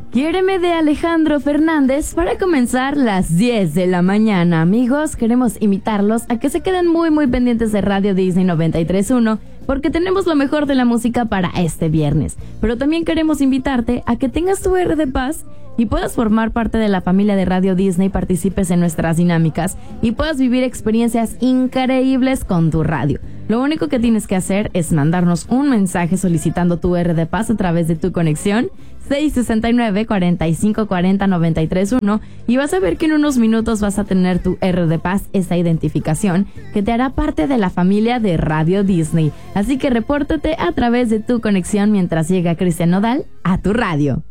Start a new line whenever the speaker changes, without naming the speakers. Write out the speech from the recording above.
Quiéreme de Alejandro Fernández para comenzar las 10 de la mañana. Amigos, queremos invitarlos a que se queden muy pendientes de Radio Disney 93.1 porque tenemos lo mejor de la música para este viernes. Pero también queremos invitarte a que tengas tu R de Paz y puedas formar parte de la familia de Radio Disney, participes en nuestras dinámicas y puedas vivir experiencias increíbles con tu radio. Lo único que tienes que hacer es mandarnos un mensaje solicitando tu R de Paz a través de tu conexión 669-4540-931 y vas a ver que en unos minutos vas a tener tu R de Paz, esa identificación que te hará parte de la familia de Radio Disney. Así que repórtate a través de tu conexión mientras llega Cristian Nodal a tu radio.